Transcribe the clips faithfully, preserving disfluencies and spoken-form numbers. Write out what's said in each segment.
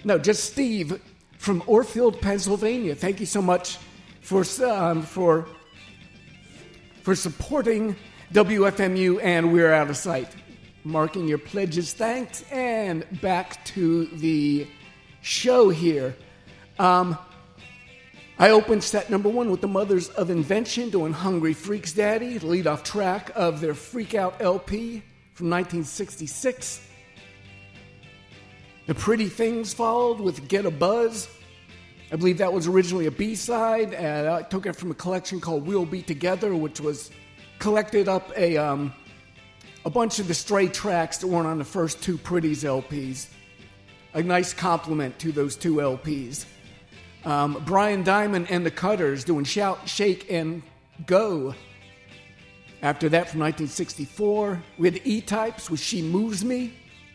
No, just Steve from Orfield, Pennsylvania. Thank you so much for um, for for supporting W F M U and We're Out of Sight. Marking your pledges thanked, and back to the show here. Um, I opened set number one with the Mothers of Invention doing Hungry Freaks Daddy, the lead-off track of their Freak Out L P from nineteen sixty-six. The Pretty Things followed with Get a Buzz. I believe that was originally a B-side, and I took it from a collection called We'll Be Together, which was collected up a um, a bunch of the stray tracks that weren't on the first two Pretties L Ps. A nice compliment to those two L Ps. Um, Brian Diamond and the Cutters doing Shout, Shake, and Go. After that, from nineteen sixty-four, we had the E-Types with She Moves Me.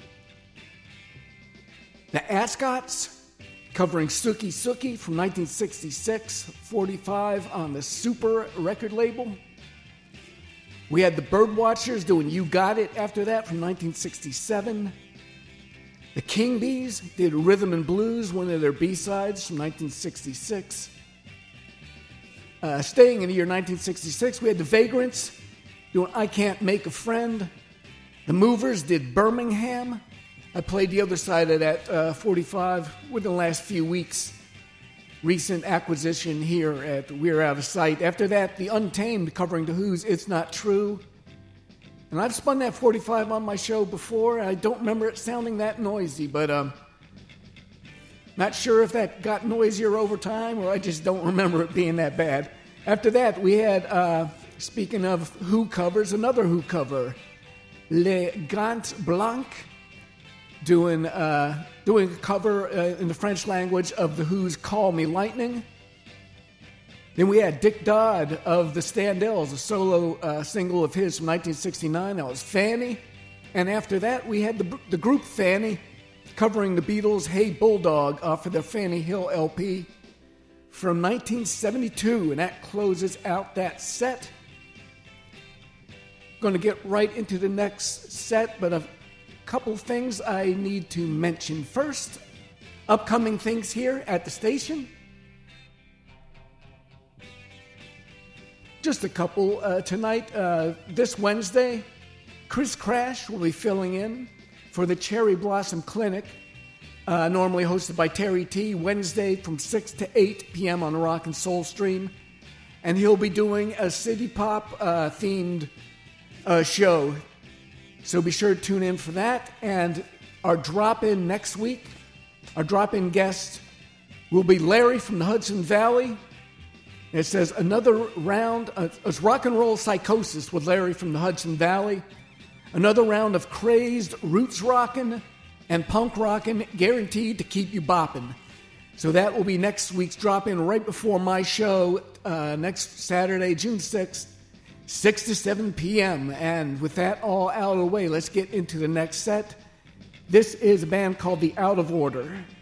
The Ascots covering Sookie Sookie from nineteen sixty-six, forty-five on the Super record label. We had the Birdwatchers doing You Got It after that from nineteen sixty-seven. The King Bees did Rhythm and Blues, one of their B-sides from nineteen sixty-six. Uh, staying in the year nineteen sixty-six, we had the Vagrants doing I Can't Make a Friend. The Movers did Birmingham. I played the other side of that uh, forty-five within the last few weeks. Recent acquisition here at We're Out of Sight. After that, the Untamed covering The Who's It's Not True. And I've spun that forty-five on my show before. I don't remember it sounding that noisy, but um, not sure if that got noisier over time or I just don't remember it being that bad. After that, we had, uh, speaking of Who covers, another Who cover, Les Gants Blancs, doing uh, doing a cover uh, in the French language of The Who's Call Me Lightning. Then we had Dick Dodd of the Standells, a solo uh, single of his from nineteen sixty-nine. That was Fanny. And after that, we had the, the group Fanny covering the Beatles' Hey Bulldog off of their Fanny Hill L P from nineteen seventy-two. And that closes out that set. Going to get right into the next set, but a couple things I need to mention first. Upcoming things here at the station. Just a couple. Uh, tonight, uh, this Wednesday, Chris Crash will be filling in for the Cherry Blossom Clinic, uh, normally hosted by Terry T, Wednesday from six to eight p.m. on the Rock and Soul Stream. And he'll be doing a city pop uh, themed uh, show. So be sure to tune in for that. And our drop-in next week, our drop-in guest will be Larry from the Hudson Valley. It says another round, uh, it's rock and roll psychosis with Larry from the Hudson Valley. Another round of crazed roots rockin' and punk rockin', guaranteed to keep you bopping. So that will be next week's drop-in right before my show uh, next Saturday, June sixth, six to seven p.m. And with that all out of the way, let's get into the next set. This is a band called The Out of Order.